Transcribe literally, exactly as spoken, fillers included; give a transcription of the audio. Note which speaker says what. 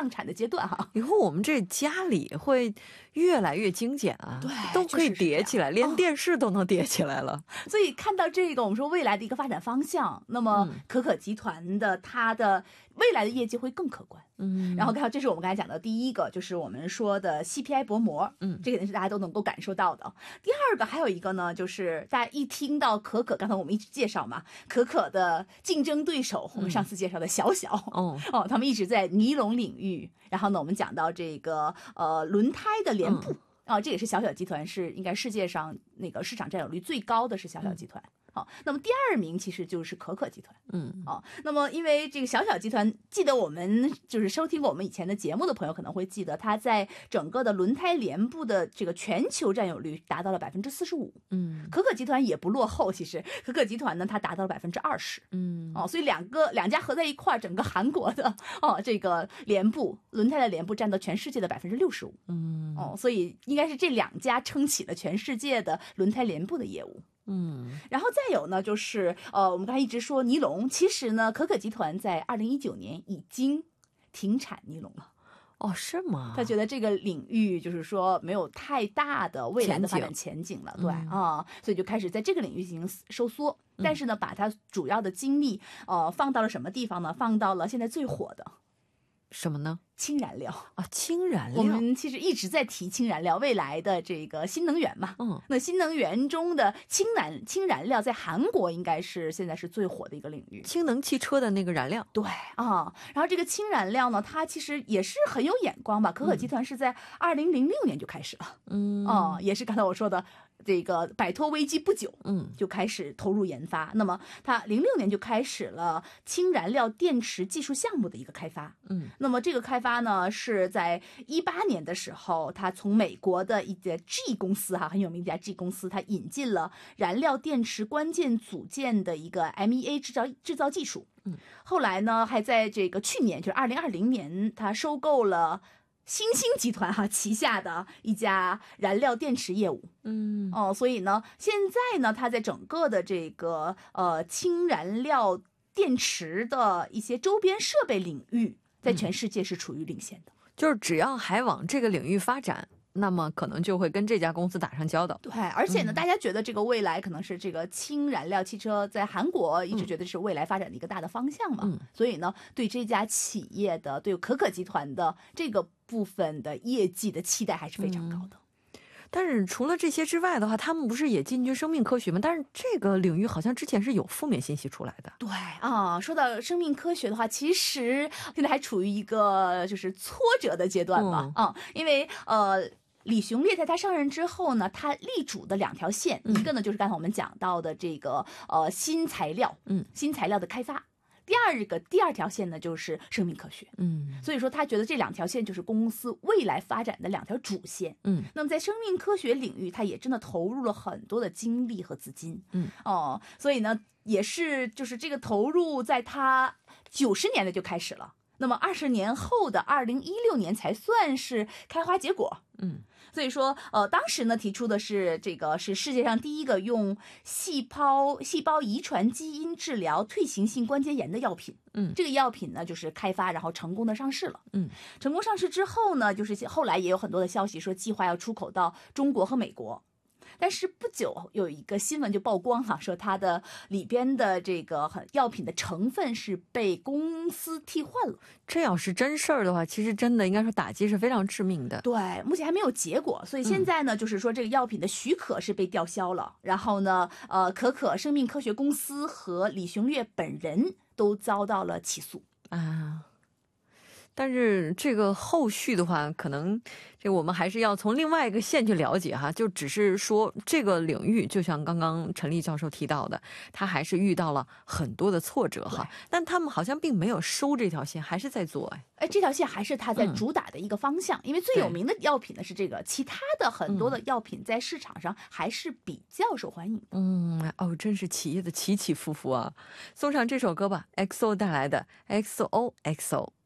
Speaker 1: 量产的阶段哈。
Speaker 2: 以后我们这家里会越来越精简啊，
Speaker 1: 对，
Speaker 2: 都可以叠起来，连电视都能叠起来了。
Speaker 1: 哦，所以看到这个，我们说未来的一个发展方向，那么可可集团的它的未来的业绩会更可观。嗯，然后看到这是我们刚才讲的第一个，就是我们说的 C P I 薄膜，嗯，这个也是大家都能够感受到的。第二个还有一个呢，就是大家一听到可可，刚才我们一直介绍嘛，可可的竞争对手，我们上次介绍的小小，哦、嗯、哦，他们一直在尼龙领域。然后呢，我们讲到这个呃轮胎的帘布。嗯啊、哦，这也是小小集团，是应该世界上那个市场占有率最高的是小小集团。好、嗯哦，那么第二名其实就是可可集团。嗯，哦，那么因为这个小小集团，记得我们就是收听过我们以前的节目的朋友可能会记得，它在整个的轮胎帘布的这个全球占有率达到了百分之四十五。嗯，可可集团也不落后，其实可可集团呢，它达到了百分之二十。嗯，哦，所以两个两家合在一块儿，整个韩国的哦这个帘布轮胎的帘布占到全世界的百分之六十五。嗯，哦，所以应该是这两家撑起了全世界的轮胎帘布的业务。嗯，然后再有呢，就是呃，我们刚才一直说尼龙，其实呢，可可集团在二零一九年已经停产尼龙了。
Speaker 2: 哦，是吗？
Speaker 1: 他觉得这个领域就是说没有太大的未来的发展前景了，对啊、嗯哦，所以就开始在这个领域进行收缩。但是呢，把它主要的精力呃放到了什么地方呢？放到了现在最火的
Speaker 2: 什么呢？
Speaker 1: 氢燃料
Speaker 2: 啊，氢燃料，
Speaker 1: 我们其实一直在提氢燃料，未来的这个新能源嘛。嗯，那新能源中的氢燃氢燃料在韩国应该是现在是最火的一个领域，
Speaker 2: 氢能汽车的那个燃料。
Speaker 1: 对啊，然后这个氢燃料呢，它其实也是很有眼光吧。可可集团是在二零零六年就开始了，嗯，哦，也是刚才我说的这个摆脱危机不久，嗯，就开始投入研发。那么它零六年就开始了氢燃料电池技术项目的一个开发，嗯，那么这个开发呢是在一八年的时候，他从美国的一家 G 公司哈，很有名的一家 G 公司，它引进了燃料电池关键组件的一个 M E A 制造制造技术。嗯，后来呢，还在这个去年，就是二零二零年，他收购了新兴集团哈旗下的一家燃料电池业务。嗯，哦，所以呢，现在呢，它在整个的这个呃氢燃料电池的一些周边设备领域，在全世界是处于领先的。
Speaker 2: 嗯，就是只要还往这个领域发展，那么可能就会跟这家公司打上交道。
Speaker 1: 对，而且呢、嗯、大家觉得这个未来可能是这个氢燃料汽车在韩国一直觉得是未来发展的一个大的方向嘛、嗯、所以呢对这家企业的对可可集团的这个部分的业绩的期待还是非常高的。嗯，
Speaker 2: 但是除了这些之外的话，他们不是也进军生命科学吗？但是这个领域好像之前是有负面信息出来的。
Speaker 1: 对啊，说到生命科学的话，其实现在还处于一个就是挫折的阶段吧。嗯，啊，因为呃。李雄烈在他上任之后呢，他力主的两条线，嗯、一个呢就是刚才我们讲到的这个呃新材料，嗯，新材料的开发。第二个第二条线呢就是生命科学，嗯，所以说他觉得这两条线就是公司未来发展的两条主线，嗯，那么在生命科学领域，他也真的投入了很多的精力和资金，嗯，哦，所以呢也是就是这个投入在他九十年代就开始了。那么二十年后的二零一六年才算是开花结果，嗯，所以说，呃，当时呢提出的是这个是世界上第一个用细胞细胞遗传基因治疗退行性关节炎的药品，嗯，这个药品呢就是开发然后成功的上市了，嗯，成功上市之后呢，就是后来也有很多的消息说计划要出口到中国和美国。但是不久有一个新闻就曝光哈，说它的里边的这个药品的成分是被公司替换了。
Speaker 2: 这要是真事儿的话，其实真的应该说打击是非常致命的。
Speaker 1: 对，目前还没有结果，所以现在呢，嗯、就是说这个药品的许可是被吊销了。然后呢，呃，可可生命科学公司和李雄烈本人都遭到了起诉
Speaker 2: 啊。但是这个后续的话，可能这我们还是要从另外一个线去了解哈，就只是说这个领域，就像刚刚陈立教授提到的，他还是遇到了很多的挫折哈，但他们好像并没有收这条线，还是在做哎。
Speaker 1: 哎，这条线还是他在主打的一个方向，嗯、因为最有名的药品呢是这个，其他的很多的药品在市场上还是比较受欢迎的。
Speaker 2: 嗯，哦，真是企业的起起伏伏啊！送上这首歌吧 ，X O 带来的 X O X O。